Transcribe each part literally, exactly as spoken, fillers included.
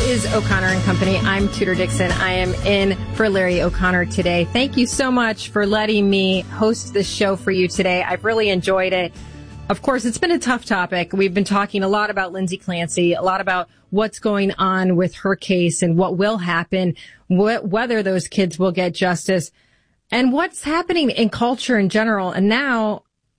is O'Connor and Company. I'm Tudor Dixon. I am in for Larry O'Connor today. Thank you so much for letting me host this show for you today. I've really enjoyed it. Of course, it's been a tough topic. We've been talking a lot about Lindsay Clancy, a lot about what's going on with her case and what will happen, wh- whether those kids will get justice, and what's happening in culture in general. And now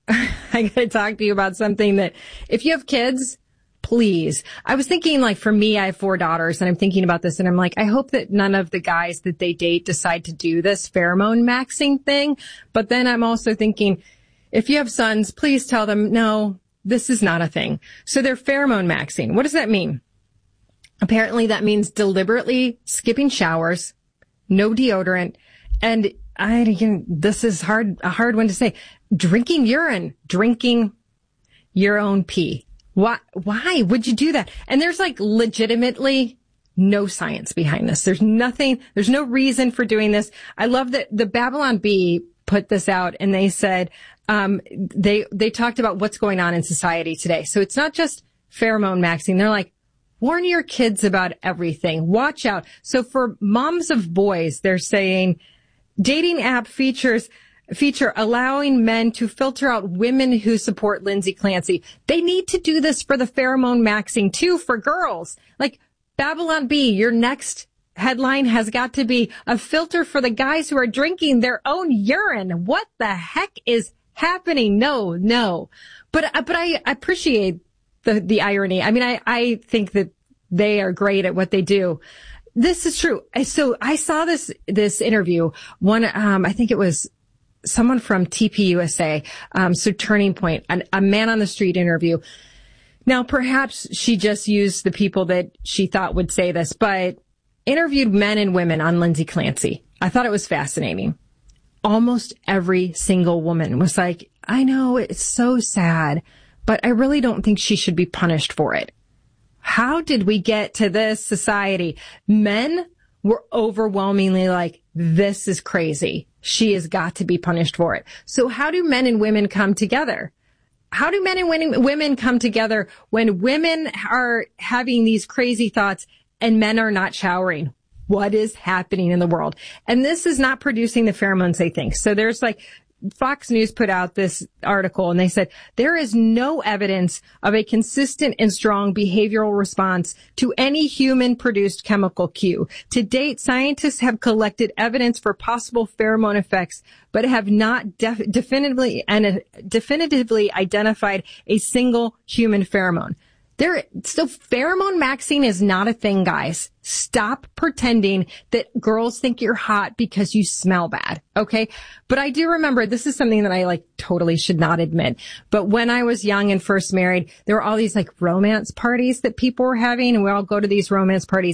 I got to talk to you about something that if you have kids, please. I was thinking, like, for me, I have four daughters, and I'm thinking about this, and I'm like, I hope that none of the guys that they date decide to do this pheromone maxing thing. But then I'm also thinking, if you have sons, please tell them, no, this is not a thing. So they're pheromone maxing. What does that mean? Apparently that means deliberately skipping showers, no deodorant, and I, again, this is hard, a hard one to say, drinking urine, drinking your own pee. Why, why would you do that? And there's like legitimately no science behind this. There's nothing, there's no reason for doing this. I love that the Babylon Bee put this out and they said, um, they, they talked about what's going on in society today. So it's not just pheromone maxing. They're like, warn your kids about everything. Watch out. So for moms of boys, they're saying dating app features feature allowing men to filter out women who support Lindsay Clancy. They need to do this for the pheromone maxing too for girls. Like Babylon Bee, your next headline has got to be a filter for the guys who are drinking their own urine. What the heck is happening? No, no. But, but I appreciate the, the irony. I mean, I, I think that they are great at what they do. This is true. So I saw this, this interview. One, um, I think it was someone from T P U S A, um, so Turning Point, an, a man on the street interview. Now, perhaps she just used the people that she thought would say this, but interviewed men and women on Lindsay Clancy. I thought it was fascinating. Almost every single woman was like, I know it's so sad, but I really don't think she should be punished for it. How did we get to this society? Men were overwhelmingly like, this is crazy. She has got to be punished for it. So how do men and women come together? How do men and women come together when women are having these crazy thoughts and men are not showering? What is happening in the world? And this is not producing the pheromones they think. So there's like, Fox News put out this article and they said there is no evidence of a consistent and strong behavioral response to any human produced chemical cue. To date, scientists have collected evidence for possible pheromone effects, but have not def- definitively and uh, definitively identified a single human pheromone. There, so pheromone maxing is not a thing, guys. Stop pretending that girls think you're hot because you smell bad, okay? But I do remember, this is something that I like totally should not admit, but when I was young and first married, there were all these like romance parties that people were having, and we all go to these romance parties,